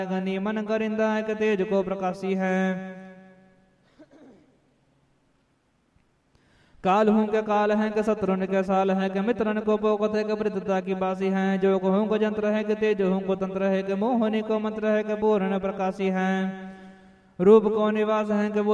नियमन करिंदा है कि तेज को प्रकाशी है। काल हूँ के काल है कि शत्रुन के साल है कि मित्रन को पोकत है कि वृद्धता की बासी है। जो को हूँ को जंत्र है कि तेज हूँ को तंत्र है कि मोहनी को मंत्र है कि पूर्ण प्रकाशी है। रूप को निवास है कि वो